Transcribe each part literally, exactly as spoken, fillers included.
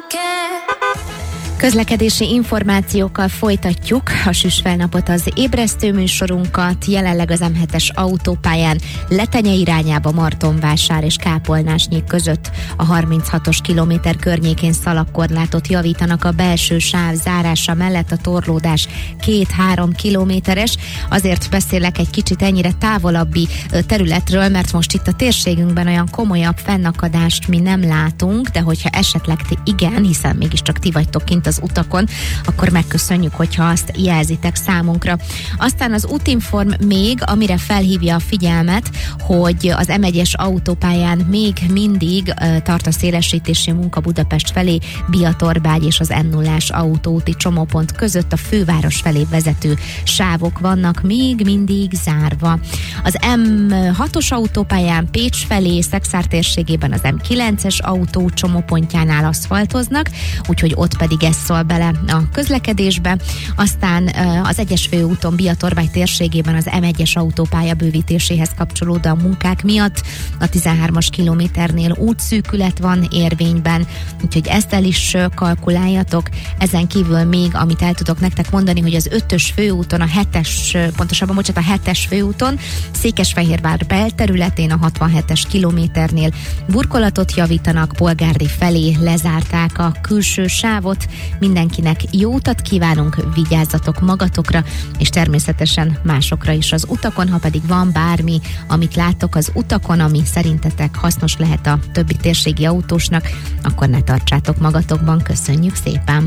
Közlekedési információkkal folytatjuk a süsfelnapot, az ébresztő műsorunkat. Jelenleg az em hetes autópályán Letenye irányába Martonvásár és Kápolnásnyik között a harminchatos kilométer környékén szalagkorlátot javítanak a belső sáv zárása mellett, a torlódás két-három kilométeres. Azért beszélek egy kicsit ennyire távolabbi területről, mert most itt a térségünkben olyan komolyabb fennakadást mi nem látunk, de hogyha esetleg ti igen, hiszen mégiscsak ti vagytok kint az utakon, akkor megköszönjük, hogyha azt jelzitek számunkra. Aztán az útinform még, amire felhívja a figyelmet, hogy az em egyes autópályán még mindig uh, tart a szélesítési munka Budapest felé, Biatorbágy és az en nullás autóúti csomópont között a főváros felé vezető sávok vannak még mindig zárva. Az em hatos autópályán Pécs felé, Szekszár térségében az em kilences autó csomópontjánál aszfaltoznak, úgyhogy ott pedig ez szól bele a közlekedésbe. Aztán az egyes főúton Biatorbágy térségében az em egyes autópálya bővítéséhez kapcsolódó munkák miatt a tizenhármas kilométernél útszűkület van érvényben, úgyhogy ezt el is kalkuláljatok. Ezen kívül még, amit el tudok nektek mondani, hogy az ötös főúton, a hetes, pontosabban bocsánat, a hetes főúton Székesfehérvár belterületén a hatvanhetes kilométernél burkolatot javítanak, Polgárdi felé lezárták a külső sávot. Mindenkinek jó utat kívánunk, vigyázzatok magatokra, és természetesen másokra is az utakon. Ha pedig van bármi, amit láttok az utakon, ami szerintetek hasznos lehet a többi térségi autósnak, akkor ne tartsátok magatokban. Köszönjük szépen!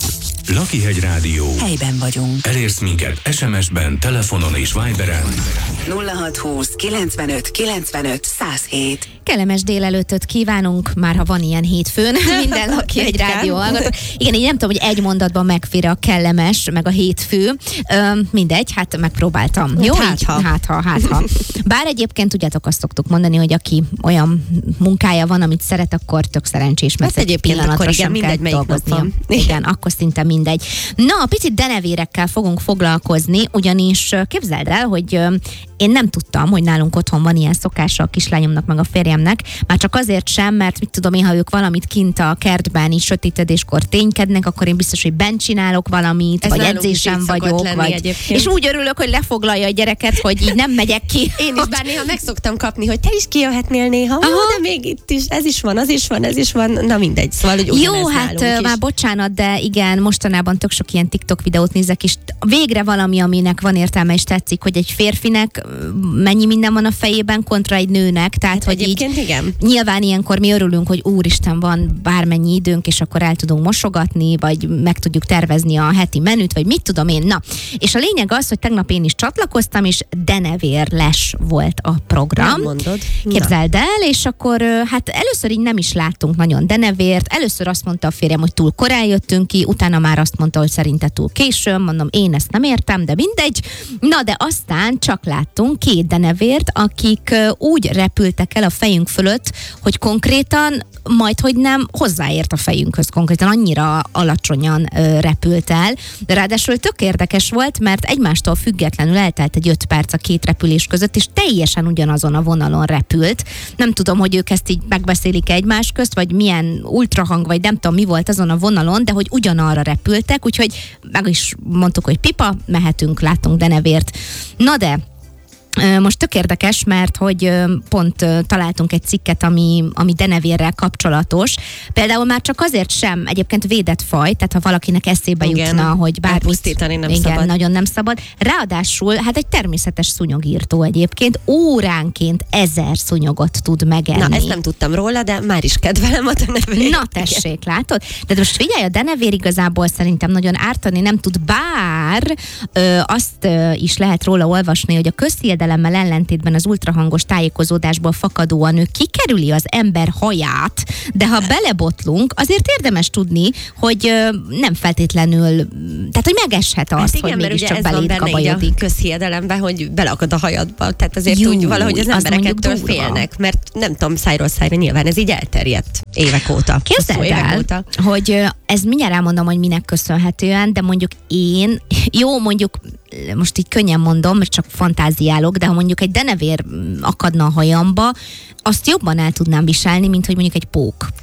Lakihegy Rádió. Helyben vagyunk. Elérsz minket es em es-ben, telefonon és Viberen. nulla hat húsz kilencvenöt kilencvenöt száz hét. Kellemes délelőttöt kívánunk, már ha van ilyen hétfőn, minden Lakihegy Rádió hallgató. Igen, én nem tudom, hogy egy mondatban megfér a kellemes, meg a hétfő. Ö, mindegy, hát megpróbáltam. Hát Jó, hát, így? ha. hát ha, hát ha. Bár egyébként tudjátok, azt szoktuk mondani, hogy aki olyan munkája van, amit szeret, akkor tök szerencsés, mert Hát egy egyébként pillanatra akkor igen, sem mindegy, kell melyik dolgoznia. nap van. Igen, akkor szinte mindegy. Na, picit denevérekkel fogunk foglalkozni, ugyanis képzeld el, hogy ö, én nem tudtam, hogy nálunk otthon van ilyen szokása a kislányomnak meg a férjemnek, már csak azért sem, mert mit tudom én, ha ők valamit kint a kertben így sötétedéskor ténykednek, akkor én biztos, hogy bent csinálok valamit, Ez vagy nálunk is edzésen így szokott vagyok, lenni vagy... egyébként. És úgy örülök, hogy lefoglalja a gyereket, hogy így nem megyek ki. Én is, bár néha meg szoktam kapni, hogy te is kijöhetnél néha, Ó, de még itt is, ez is van, az is van, ez is van, na mindegy, szóval, hogy Jó, hát nálunk már is. bocsánat, de igen, mostanában tök sok ilyen TikTok videót nézek, és végre valami, aminek van értelme és tetszik, hogy egy férfinek mennyi minden van a fejében kontra egy nőnek, tehát Hát hogy így egyébként igen. nyilván ilyenkor mi örülünk, hogy úristen, van bármennyi időnk, és akkor el tudunk mosogatni, vagy meg tudjuk tervezni a heti menüt, vagy mit tudom én. Na, és a lényeg az, hogy tegnap én is csatlakoztam, és denevérles volt a program. Nem mondod. Képzeld el, és akkor hát először így nem is láttunk nagyon denevért. Először azt mondta a férjem, hogy túl korán jöttünk ki, utána már azt mondta, hogy szerinte túl későn, mondom, én ezt nem értem, de mindegy. Na, de aztán csak láttunk két denevért, akik úgy repültek el a fejünk fölött, hogy konkrétan majd, hogy nem hozzáért a fejünkhöz, konkrétan annyira alacsonyan ö, repült el. De ráadásul tök érdekes volt, mert egymástól függetlenül eltelt egy öt perc a két repülés között, és teljesen ugyanazon a vonalon repült. Nem tudom, hogy ők ezt így megbeszélik egymás közt, vagy milyen ultrahang, vagy nem tudom, mi volt azon a vonalon, de hogy ugyanarra repültek, úgyhogy meg is mondtuk, hogy pipa, mehetünk, látunk denevért. Na de most tök érdekes, mert hogy pont találtunk egy cikket, ami, ami denevérrel kapcsolatos. Például már csak azért sem, egyébként védett faj, tehát ha valakinek eszébe Igen, jutna, hogy bármit... elpusztítani nem igen, szabad. nagyon nem szabad. Ráadásul, hát egy természetes szúnyogírtó egyébként, óránként ezer szúnyogot tud megenni. Na, ezt nem tudtam róla, de már is kedvelem a denevért. Na tessék, látod? De most figyelj, a denevér igazából szerintem nagyon ártani nem tud, bár ö, azt ö, is lehet róla olvasni, hogy a közhiedelemmel ellentétben az ultrahangos tájékozódásból fakadóan ő kikerüli az ember haját, de ha belebotlunk, azért érdemes tudni, hogy ö, nem feltétlenül, tehát hogy megeshet azt, Hát igen, hogy mert ugye mégiscsak ez van beléd benne így a kabajodik. közhiedelemben, hogy belakad a hajadba, tehát azért Jú, úgy valahogy az az emberek mondjuk ettől durva. félnek, mert nem tudom, szájról szájra nyilván ez így elterjedt évek óta. Képzeld hosszú évek el, óta. hogy ö, ez mindjárt elmondom, hogy minek köszönhetően, de mondjuk én, jó, mondjuk most így könnyen mondom, mert csak fantáziálok, de ha mondjuk egy denevér akadna a hajamba, azt jobban el tudnám viselni, mint hogy mondjuk egy pók.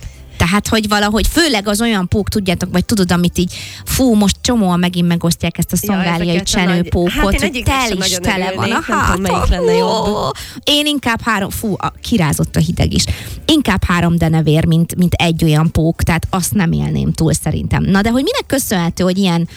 Tehát, hogy valahogy főleg az olyan pók, tudjátok, vagy tudod, amit így, fú, most csomóan megint megosztják ezt a szongáliai csenőpókot, hát hogy tel is tele van a hát, lenne jobb. Én inkább három, fú, a, kirázott a hideg is. Inkább három denevér, mint, mint egy olyan pók, tehát azt nem élném túl szerintem. Na, de hogy minek köszönhető, hogy ilyen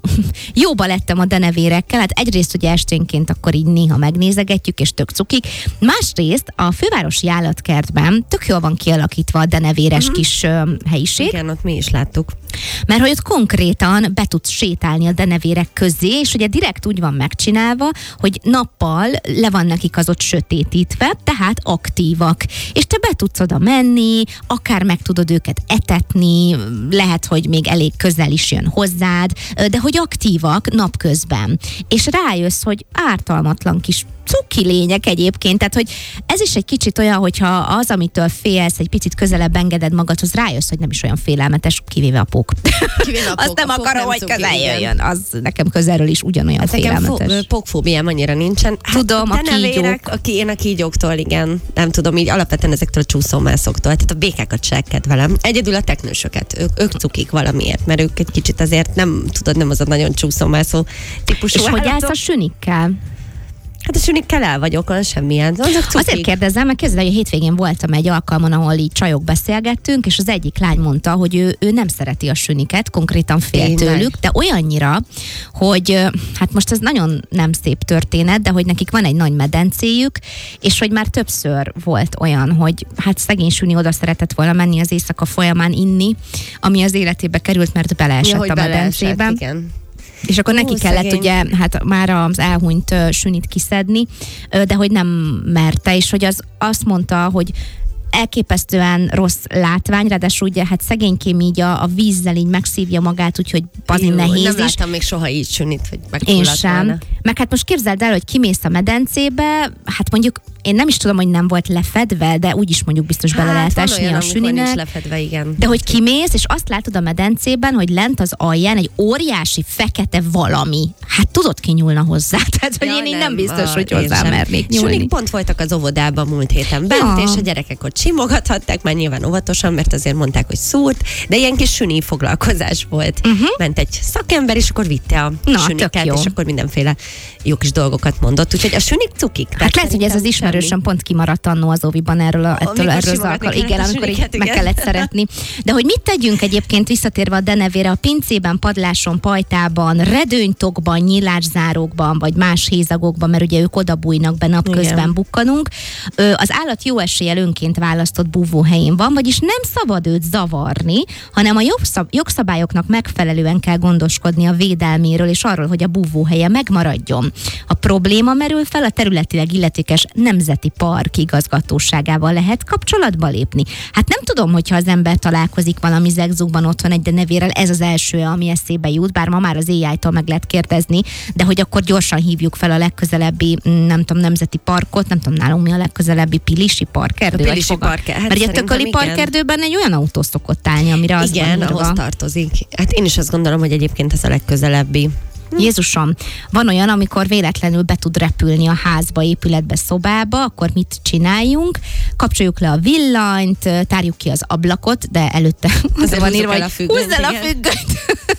jóba lettem a denevérekkel, hát egyrészt ugye esténként akkor így néha megnézegetjük, és tök cukik. Másrészt a fővárosi állatkertben tök jól van kialakítva a denevéres uh-huh. kis uh, helyiség. Igen, ott mi is láttuk. Mert hogy ott konkrétan be tudsz sétálni a denevérek közé, és ugye direkt úgy van megcsinálva, hogy nappal le van nekik az ott sötétítve, tehát aktívak. És te be tudsz oda menni, akár meg tudod őket etetni, lehet, hogy még elég közel is jön hozzád, de hogy aktívak napközben. És rájössz, hogy ártalmatlan kis cuki lények egyébként, tehát hogy ez is egy kicsit olyan, hogyha az, amitől félsz, egy picit közelebb engeded magadhoz, rájössz, hogy nem is olyan félelmetes, kivéve a pók. Kivéve a pók. Azt nem a akarom, hogy közel jöjjön. Az nekem közelről is ugyanolyan hát félelmetes. Nekem pókfóbiám annyira nincsen. Hát tudom, a kígyók. Aki, én a kígyóktól, igen, nem tudom, így alapvetően ezektől a csúszómászoktól, tehát a békákat se kedvelem. Egyedül a teknősöket, ők, ők cukik valamiért, mert ők egy kicsit azért nem, tudod, nem az a nagyon csúszómászó típusú. És hogy állsz a sünikkel? Hát a sünikkel el vagyok, az semmilyen. Azért kérdezem, mert kezdve, hogy a hétvégén voltam egy alkalmon, ahol így csajok beszélgettünk, és az egyik lány mondta, hogy ő, ő nem szereti a süniket, konkrétan fél Tényleg. tőlük, de olyannyira, hogy hát most ez nagyon nem szép történet, de hogy nekik van egy nagy medencéjük, és hogy már többször volt olyan, hogy hát szegény süni oda szeretett volna menni az éjszaka folyamán inni, ami az életébe került, mert beleesett ja, a medencébe. Beleesett, igen. És akkor neki Ó, kellett szegény. ugye, hát már az elhunyt uh, sünit kiszedni, uh, de hogy nem merte, és hogy az azt mondta, hogy elképesztően rossz látvány, ráadásul ugye hát szegénykém így a, a vízzel így megszívja magát, úgyhogy bazin Jó, nehéz nem is. láttam még soha így sünit, hogy Én megfulladt sem. volna. Meg hát most képzeld el, hogy kimész a medencébe, hát mondjuk én nem is tudom, hogy nem volt lefedve, de úgyis mondjuk biztos bele Hát, lehet van esni olyan, a amikor nincs süninek. lefedve, igen. De hogy kimész, és azt látod a medencében, hogy lent az alján egy óriási fekete valami. Hát tudod, ki nyúlna hozzá. Tehát, hogy Ja, én így nem biztos, a- hogy én hozzá sem. mernék nyúlni. Sulik pont voltak az óvodában múlt héten bent, Ja. és a gyerekek ott simogathatták, már nyilván óvatosan, mert azért mondták, hogy szúrt, de ilyen kis süni foglalkozás volt. Uh-huh. Ment egy szakember, és akkor vitte a Na, süniket, tök jó. és akkor mindenféle jó kis dolgokat mondott. Úgyhogy a sünik cukik. Hát lehet, hogy ez az ismerősöm pont kimaradt annó az óviban erről, a, ettől, Amikor erről az simogatni alkalommal. Igen, kellett a amikor így süniket, meg igen. kellett szeretni. De hogy mit tegyünk egyébként visszatérve a denevére, a pincében, padláson, pajtában, redőnytokban, nyílászárókban, vagy más hézagokban, mert ugye ők oda bújnak be, napközben Igen. bukkanunk. Ö, Az állat jó eséllyel önként választott búvóhelyén van, vagyis nem szabad őt zavarni, hanem a jogszab- jogszabályoknak megfelelően kell gondoskodni a védelméről, és arról, hogy a búvóhelye megmaradjon. A probléma merül fel, a területileg illetékes nemzeti park igazgatóságával lehet kapcsolatba lépni. Hát nem tudom, hogyha az ember találkozik valami zegzugban otthon egy denevérrel, ez az első, ami eszébe jut, bár ma már az á í-tól meg lehet kérdezni, de hogy akkor gyorsan hívjuk fel a legközelebbi, nem tudom, nemzeti parkot, nem tudom, nálunk mi a legközelebbi Pilisi parkerdő. A vagy Pilisi fogal- park- hát Mert ugye a szerintem Tököli igen. parkerdőben egy olyan autó szokott állni, amire az Igen, van írva. ahhoz tartozik. Hát én is azt gondolom, hogy egyébként ez a legközelebbi. Jézusom, van olyan, amikor véletlenül be tud repülni a házba, épületbe, szobába, akkor mit csináljunk? Kapcsoljuk le a villanyt, tárjuk ki az ablakot, de előtte az van írva, el a hogy függönyt, húzz el a igen. függönyt.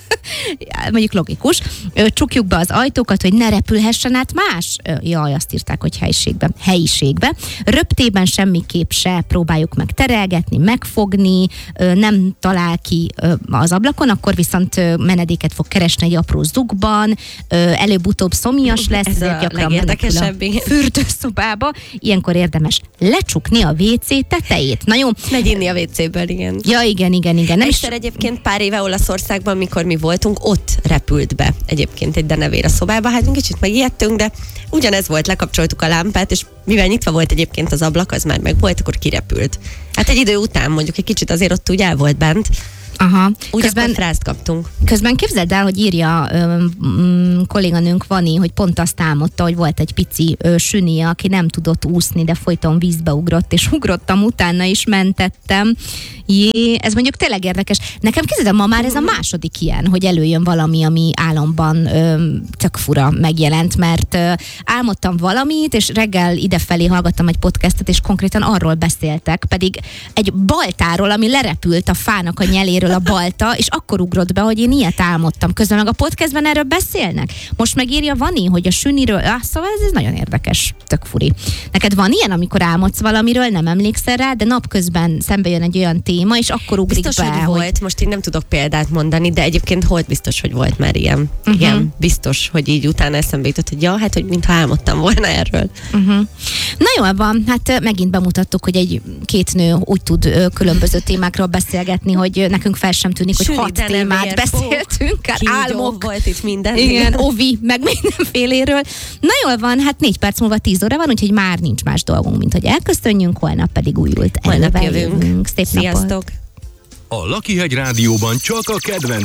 Ja, mondjuk logikus. Ö, Csukjuk be az ajtókat, hogy ne repülhessen át más. Ö, Jaj, azt írták, hogy helyiségbe. helyiségbe. Röptében semmiképp se próbáljuk meg terelgetni, megfogni, ö, nem talál ki ö, az ablakon, akkor viszont ö, menedéket fog keresni egy apró zugban, ö, előbb-utóbb szomjas lesz, Ez ezért a gyakran menekül legérdekesebb, a igen. fürdőszobába. Ilyenkor érdemes lecsukni a vé cé tetejét. Na jó. Megy inni a vécéből, igen. Ja, igen, igen, igen. Nem is Egyszer egyébként pár éve Olaszországban, mikor mi voltunk, ott repült be egyébként egy denevér a szobába. Hát mi kicsit megijedtünk, de ugyanez volt, lekapcsoltuk a lámpát, és mivel nyitva volt egyébként az ablak, az már meg volt, akkor kirepült. Hát egy idő után mondjuk egy kicsit azért ott úgy el volt bent. Aha. Úgy Közben, akkor frászt kaptunk. közben képzeld el, hogy írja ö, m, kolléganőnk Vani, hogy pont azt álmodta, hogy volt egy pici ö, süni, aki nem tudott úszni, de folyton vízbe ugrott, és ugrottam utána is, mentettem. Jé, ez mondjuk tényleg érdekes. Nekem képzeld el, ma már ez a második ilyen, hogy előjön valami, ami álomban ö, tök fura megjelent, mert ö, álmodtam valamit, és reggel idefelé hallgattam egy podcastet, és konkrétan arról beszéltek, pedig egy baltáról, ami lerepült a fának a nyeléről a balta, és akkor ugrott be, hogy én ilyet álmodtam. Közben meg a podcastben erről beszélnek. Most megírja Vani, hogy a süniről, ah, szóval ez, ez nagyon érdekes, tök furi. Neked van ilyen, amikor álmodsz valamiről, nem emlékszel rá, de napközben szembe jön egy olyan téma, és akkor ugrik biztos, be, hogy volt, most én nem tudok példát mondani, de egyébként volt biztos, hogy volt már ilyen. Uh-huh. Igen, biztos, hogy így utána eszembe jutott, hogy ja, hát, hogy mintha álmodtam volna erről. Uh-huh. Na jól van, hát megint bemutattuk, hogy egy két nő úgy tud ö, különböző témákról beszélgetni, hogy nekünk fel sem tűnik, hogy Süli, hat de nem témát ér. beszéltünk, hát Kígyó álmok, volt itt minden. igen, ovi, meg mindenféléről. Na jól van, hát négy perc múlva tíz óra van, úgyhogy már nincs más dolgunk, mint hogy elköszönjünk, holnap pedig újult Holnap elővel jövünk. jövünk. Szép napot! Sziasztok! A Lakihegy Rádióban csak a kedvenc